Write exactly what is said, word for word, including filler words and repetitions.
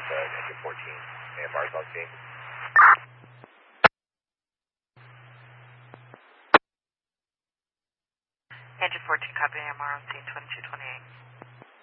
uh, engine fourteen, A M R's on scene. Engine fourteen, copy A M R on scene twenty-two twenty-eight.